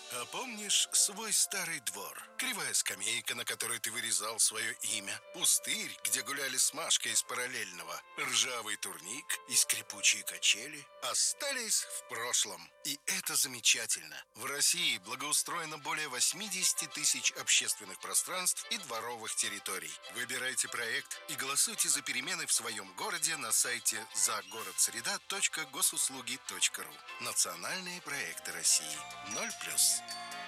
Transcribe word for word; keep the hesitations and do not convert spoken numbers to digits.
А помнишь свой старый двор? Кривая скамейка, на которой ты вырезал свое имя, пустырь, где гуляли с Машкой из параллельного, ржавый турник и скрипучие качели остались в прошлом. И это замечательно. В России благоустроено более восемьдесят тысяч общественных пространств и дворовых территорий. Выбирайте проект и голосуйте за перемены в своем городе на сайте загородсреда точка госуслуги точка ру. Национальные проекты России. Ноль плюс.